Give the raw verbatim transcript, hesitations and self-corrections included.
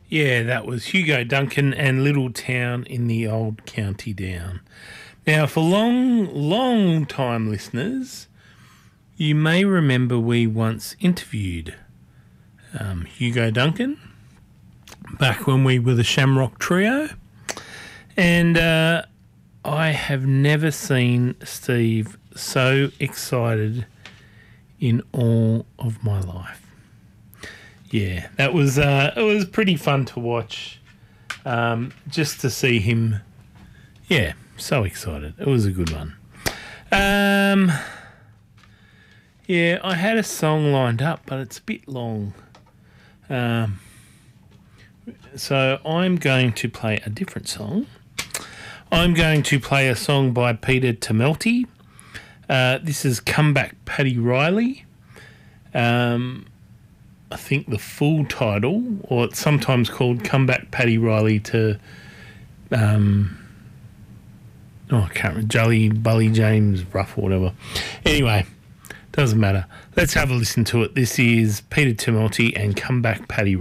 Yeah, that was Hugo Duncan and Little Town in the Old County Down. Now, for long, long time listeners, you may remember we once interviewed um, Hugo Duncan back when we were the Shamrock Trio. And uh, I have never seen Steve so excited in all of my life. Yeah, that was uh, it was pretty fun to watch, um, just to see him. Yeah, so excited. It was a good one. Um, yeah, I had a song lined up, but it's a bit long. Um, so I'm going to play a different song. I'm going to play a song by Peter Tamelty. Uh, this is Come Back Paddy Riley. Um... I think the full title, or it's sometimes called Come Back Paddy Riley to, um, oh, I can't remember, Jolly Bully James Ruff or whatever. Anyway, doesn't matter. Let's have a listen to it. This is Peter Tamelty and Come Back Paddy